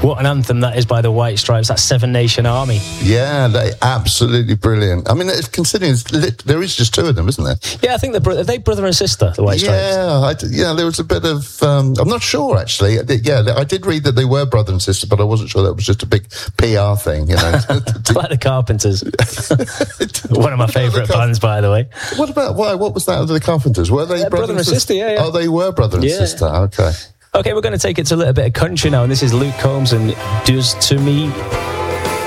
What an anthem that is by the White Stripes, that Seven Nation Army. Yeah, they're absolutely brilliant. I mean, considering there is just two of them, isn't there? Yeah, I think are they brother and sister, the White Stripes? Yeah, there was a bit of... I'm not sure, actually. Yeah, I did read that they were brother and sister, but I wasn't sure that was just a big PR thing, you know. Like the Carpenters. One of my favourite bands, by the way. What was that of the Carpenters? Were they brother and sister? Yeah. Oh, they were brother and sister. Okay. Okay, we're going to take it to a little bit of country now, and this is Luke Combs and Does To Me.